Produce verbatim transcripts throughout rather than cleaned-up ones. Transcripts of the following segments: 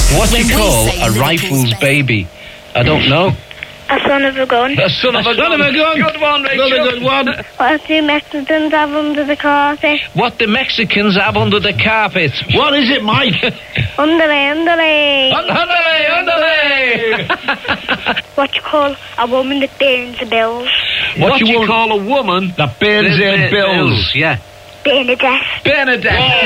What do you call a rifle's baby? I don't know. A son of a gun. A son of a, a, son gun. Of a gun. Good one, Rachel. Another good one. What do Mexicans have under the carpet? What do Mexicans have under the carpet? What is it, Mike? Underlay, underlay. Underlay, underlay. What you call a woman that burns the bills? What, what do you call a woman that burns her bills? bills? Yeah. Bernadette. Bernadette.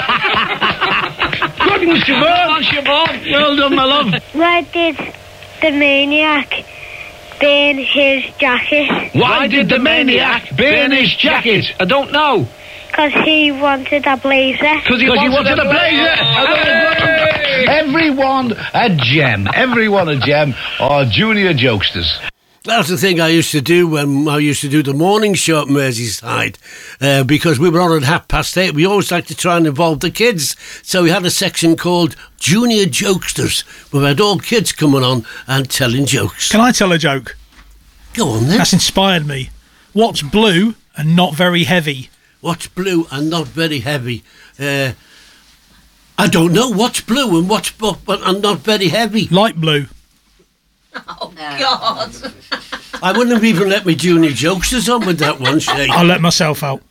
Good one, Siobhan. Siobhan. Well done, my love. Why did the maniac burn his jacket? Why did the maniac burn his jacket? I don't know. Because he wanted a blazer. Because he, he wanted a blazer. Hey! Everyone a gem. Everyone a gem. Our junior jokesters. That's the thing I used to do when I used to do the morning show at Merseyside, uh, because we were on at half past eight. We always like to try and involve the kids. So we had a section called Junior Jokesters, where we had all kids coming on and telling jokes. Can I tell a joke? Go on then. That's inspired me. What's blue and not very heavy? What's blue and not very heavy? Uh, I don't know. What's blue and what's bu- and not very heavy? Light blue. Oh, God. I wouldn't have even let me junior jokesters on with that one, Shay. I'll let myself out.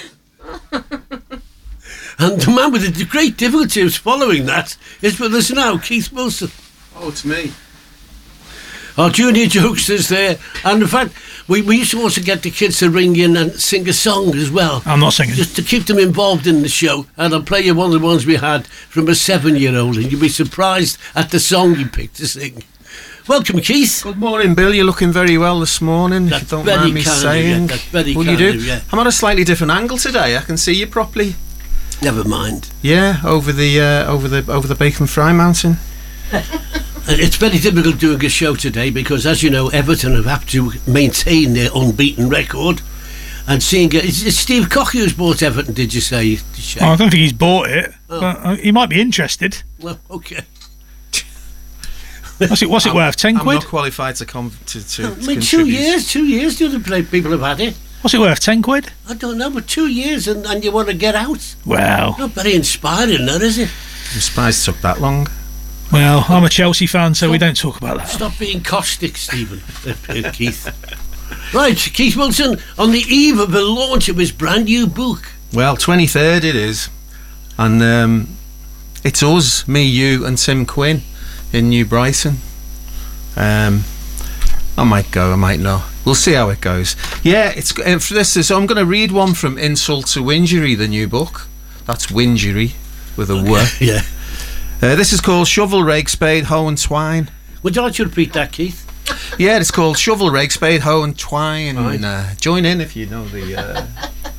And the man with the great difficulty of following that is with us now, Keith Wilson. Oh, it's me. Our junior jokesters there. And in fact, we, we used to also get the kids to ring in and sing a song as well. I'm not singing. Just to keep them involved in the show. And I'll play you one of the ones we had from a seven-year-old, and you'll be surprised at the song he picked to sing. Welcome, Keith. Good morning, Bill. You're looking very well this morning. That's if you don't very mind me kind saying. of you. That's very well, kind you do. of you. I'm at a slightly different angle today. I can see you properly. Never mind. Yeah, over the uh, over the over the Bacon Fry Mountain. It's very difficult doing a show today because, as you know, Everton have had to maintain their unbeaten record. And seeing it, it's, it's Steve Cocky who's bought Everton. Did you say? Oh, I don't think he's bought it. Oh. But uh, he might be interested. Well, okay. What's it? What's it I'm, worth? Ten quid? I'm not qualified to come to. to, no, to I mean, two years. Two years. The other play people have had it. What's it worth? Ten quid? I don't know, but two years and, and you want to get out. Well, not very inspiring, that is it? I'm surprised it took that long. Well, I'm a Chelsea fan, so Stop, we don't talk about that. Stop being caustic, Stephen. uh, Keith. Right, Keith Wilson on the eve of the launch of his brand new book. Well, twenty-third it is, and um, it's us, me, you, and Tim Quinn in New Brighton. Um, I might go, I might not. We'll see how it goes. Yeah, it's uh, for this. So I'm going to read one from Insult to Injury, the new book. That's Winjury with a W. Yeah. Uh, this is called Shovel, Rake, Spade, Hoe and Twine. Would you like to repeat that, Keith? Yeah, it's called Shovel, Rake, Spade, Hoe and Twine. Right. Uh, join in if you know the... Uh...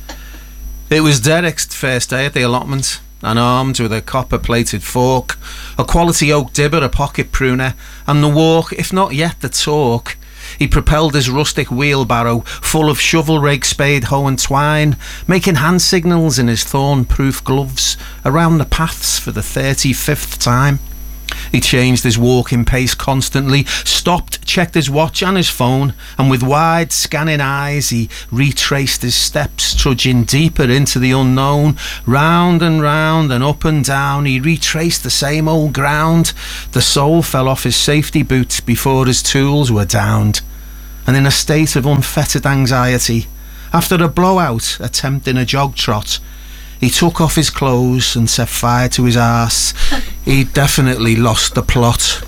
It was Derek's first day at the allotment, and armed with a copper-plated fork, a quality oak dibber, a pocket pruner, and the walk, if not yet the talk. He propelled his rustic wheelbarrow full of shovel, rake, spade, hoe and twine, making hand signals in his thorn-proof gloves around the paths for the thirty-fifth time. He changed his walking pace constantly, stopped, checked his watch and his phone, and with wide scanning eyes he retraced his steps, trudging deeper into the unknown. Round and round and up and down he retraced the same old ground. The sole fell off his safety boots before his tools were downed. And in a state of unfettered anxiety, after a blowout attempting a jog trot, he took off his clothes and set fire to his arse. He definitely lost the plot.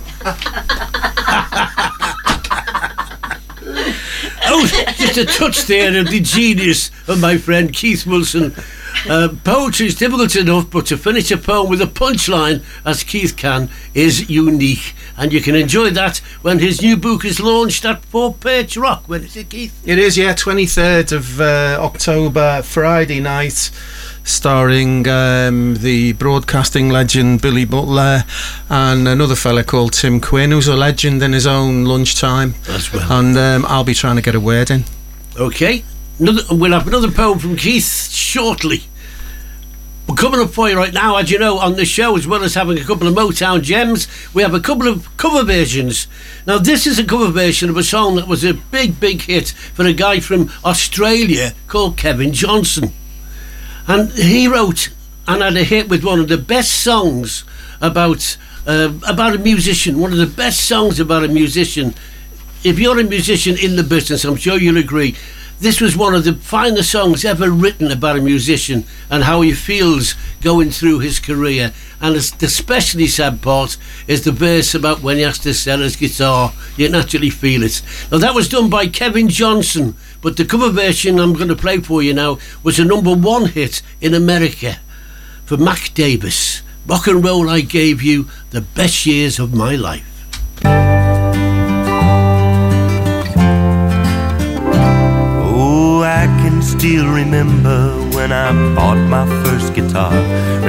Oh, just a touch there of the genius of my friend Keith Wilson. Uh, poetry is difficult enough, but to finish a poem with a punchline, as Keith can, is unique. And you can enjoy that when his new book is launched at Fort Perch Rock. When is it, Keith? It is, yeah, twenty-third of uh, October, Friday night, starring um, the broadcasting legend Billy Butler and another fella called Tim Quinn, who's a legend in his own lunchtime. As well. And um, I'll be trying to get a word in. Okay. Another, we'll have another poem from Keith shortly. We're coming up for you right now, as you know, on the show, as well as having a couple of Motown gems, we have a couple of cover versions. Now, this is a cover version of a song that was a big, big hit for a guy from Australia called Kevin Johnson. And he wrote and had a hit with one of the best songs about uh, about a musician. One of the best songs about a musician. If you're a musician in the business, I'm sure you'll agree. This was one of the finest songs ever written about a musician and how he feels going through his career. And it's the especially sad part is the verse about when he has to sell his guitar. You can actually feel it. Now, that was done by Kevin Johnson, but the cover version I'm going to play for you now was a number one hit in America for Mac Davis. Rock and Roll I Gave You, the best years of my life. I can still remember when I bought my first guitar.